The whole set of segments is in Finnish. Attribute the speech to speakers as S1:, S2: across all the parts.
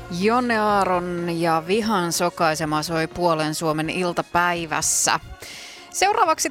S1: Jonne Aaron ja Vihan sokaisema soi puolen Suomen iltapäivässä. Seuraavaksi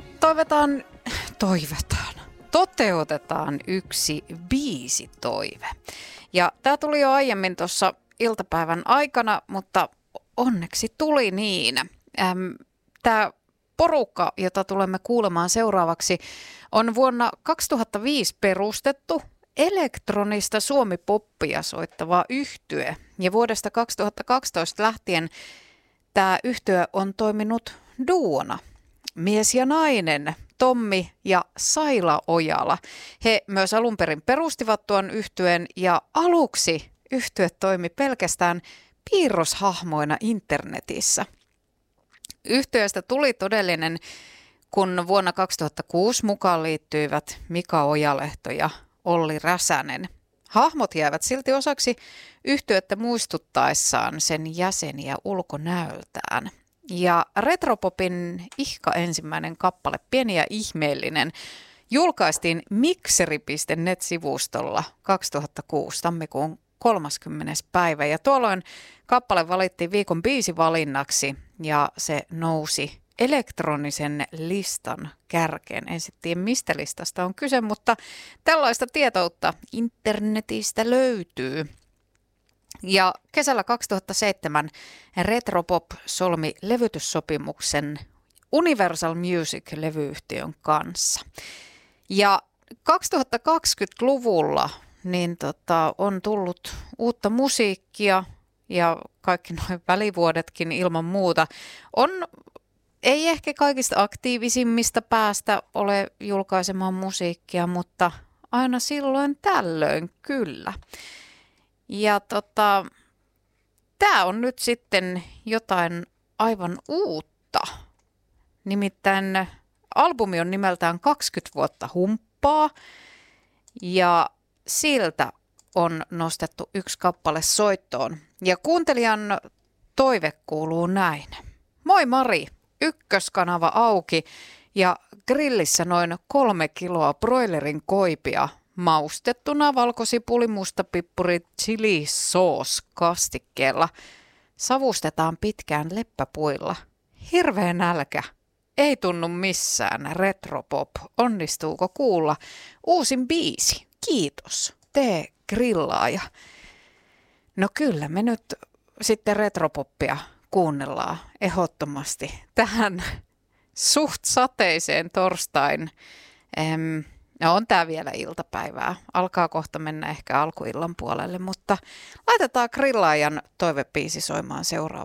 S1: toteutetaan yksi biisitoive. Ja tämä tuli jo aiemmin tuossa iltapäivän aikana, mutta onneksi tuli niin. Tämä porukka, jota tulemme kuulemaan seuraavaksi, on vuonna 2005 perustettu elektronista suomi-poppia soittava yhtye. Ja vuodesta 2012 lähtien tämä yhtye on toiminut duona. Mies ja nainen, Tommi ja Saila Ojala. He myös alun perin perustivat tuon yhtyeen ja aluksi yhtye toimi pelkästään piirroshahmoina internetissä. Yhtyeestä tuli todellinen, kun vuonna 2006 mukaan liittyivät Mika Ojalehto ja Olli Räsänen. Hahmot jäävät silti osaksi yhtyettä muistuttaessaan sen jäseniä ulkonäöltään. Ja Retropopin ihka ensimmäinen kappale, Pieni ja ihmeellinen, julkaistiin mikseri.net-sivustolla 2006 tammikuun 30. päivä. Ja tuolloin kappale valittiin viikon biisivalinnaksi ja se nousi elektronisen listan kärkeen. En sitten tiedä, mistä listasta on kyse, mutta tällaista tietoutta internetistä löytyy. Ja kesällä 2007 Retropop solmi levytyssopimuksen Universal Music-levyyhtiön kanssa. Ja 2020-luvulla on tullut uutta musiikkia ja kaikki nuo välivuodetkin ilman muuta ei ehkä kaikista aktiivisimmista päästä ole julkaisemaan musiikkia, mutta aina silloin tällöin kyllä. Ja tämä on nyt sitten jotain aivan uutta. Nimittäin albumi on nimeltään 20 vuotta humppaa ja siltä on nostettu yksi kappale soittoon. Ja kuuntelijan toive kuuluu näin. Moi Mari, ykköskanava auki ja grillissä noin 3 kiloa broilerin koipia. Maustettuna valkosipuli, mustapippuri, chili sauce kastikkeella. Savustetaan pitkään leppäpuilla. Hirveä nälkä. Ei tunnu missään. Retropop. Onnistuuko kuulla? Uusin biisi. Kiitos. Tee grillaaja. No kyllä me nyt sitten retropoppia kuunnellaan ehdottomasti tähän suht sateiseen torstain. No on tää vielä iltapäivää. Alkaa kohta mennä ehkä alkuillan puolelle, mutta laitetaan grillaajan toivebiisi soimaan seuraavaksi.